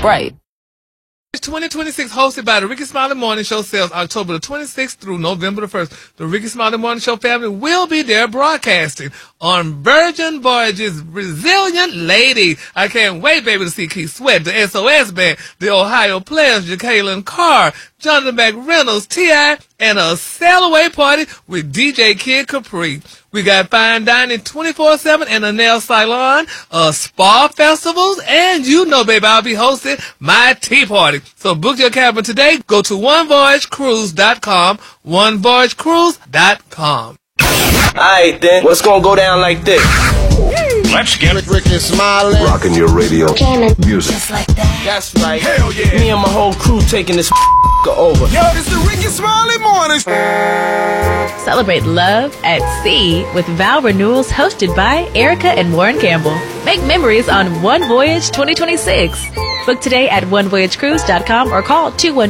Sprite. 2026 hosted by the Ricky Smiley Morning Show sales October the 26th through November the 1st. The Ricky Smiley Morning Show family will be there broadcasting on Virgin Voyages Resilient Lady. I can't wait, baby, to see Keith Sweat, the SOS Band, the Ohio Players, Jacqueline Carr, Jonathan McReynolds, T.I., and a sail away party with DJ Kid Capri. We got fine dining 24/7 and a nail salon, spa festivals, and you know, baby, I'll be hosting my tea party. So book your cabin today. Go to onevoyagecruise.com, onevoyagecruise.com. Alright then, what's gonna go down like this? Let's get it. Ricky Smiley. Rocking your radio. Music. Just like that. That's right. Hell yeah. Me and my whole crew taking this over. Yo, this is the Ricky Smiley Morning. Celebrate love at sea with vow renewals hosted by Erica and Warren Campbell. Make memories on One Voyage 2026. Book today at onevoyagecruise.com or call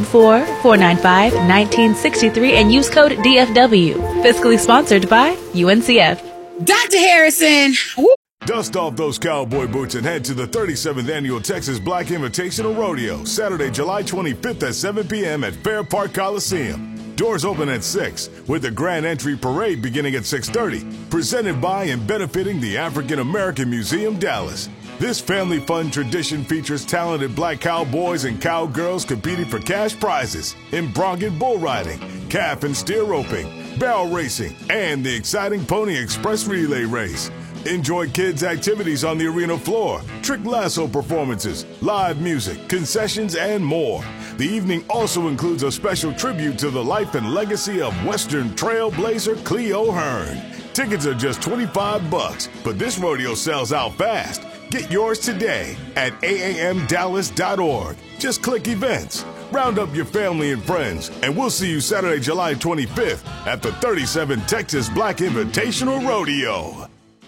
214-495-1963 and use code DFW. Fiscally sponsored by UNCF. Dr. Harrison. Dust off those cowboy boots and head to the 37th Annual Texas Black Invitational Rodeo, Saturday, July 25th at 7 p.m. at Fair Park Coliseum. Doors open at 6, with the grand entry parade beginning at 6:30, presented by and benefiting the African American Museum, Dallas. This family fun tradition features talented black cowboys and cowgirls competing for cash prizes in bronc bull riding, calf and steer roping, barrel racing, and the exciting Pony Express relay race. Enjoy kids' activities on the arena floor, trick lasso performances, live music, concessions, and more. The evening also includes a special tribute to the life and legacy of Western trailblazer Cleo Hearn. Tickets are just $25, but this rodeo sells out fast. Get yours today at aamdallas.org. Just click events. Round up your family and friends, and we'll see you Saturday, July 25th at the 37th Texas Black Invitational Rodeo.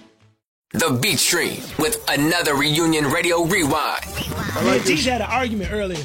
The Beat Stream with another Reunion Radio Rewind. Me and Teach had an argument earlier.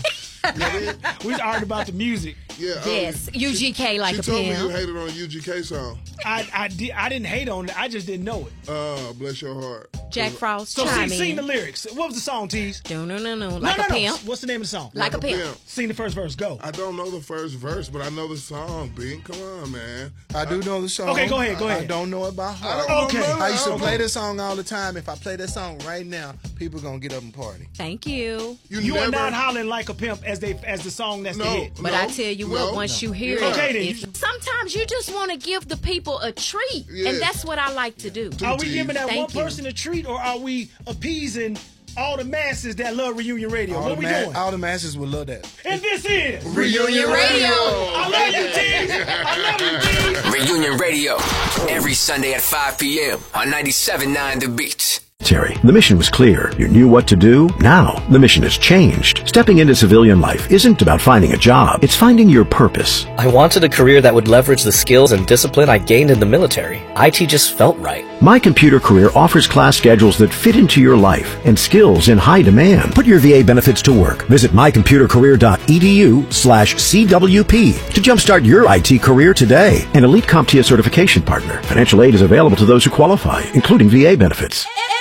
We was arguing about the music. Yeah, yes, UGK like a pimp. She told me you hated on a UGK song. I didn't hate on it. I just didn't know it. Bless your heart. Jack Frost. So sing the lyrics. What was the song, Tease? No. Like a pimp. What's the name of the song? Like a pimp. Sing the first verse. Go. I don't know the first verse, but I know the song. Bing, come on, man. I do know the song. Okay, go ahead. I don't know it by heart. Okay. I used to play this song all the time. If I play that song right now, people gonna get up and party. Thank you. You are not hollering like a pimp as the song that's the hit. But I tell you what, once you hear it, then. Sometimes you just want to give the people a treat, and that's what I like to do. Are we giving that one person a treat, or are we appeasing all the masses that love Reunion Radio? What are we doing? All the masses will love that. And this is Reunion Radio. I love you, T. I love you, T. Reunion Radio, every Sunday at 5 p.m. on 97.9 The Beat. Terry, the mission was clear. You knew what to do. Now, the mission has changed. Stepping into civilian life isn't about finding a job. It's finding your purpose. I wanted a career that would leverage the skills and discipline I gained in the military. IT just felt right. My Computer Career offers class schedules that fit into your life and skills in high demand. Put your VA benefits to work. Visit mycomputercareer.edu/CWP to jumpstart your IT career today. An Elite CompTIA certification partner. Financial aid is available to those who qualify, including VA benefits.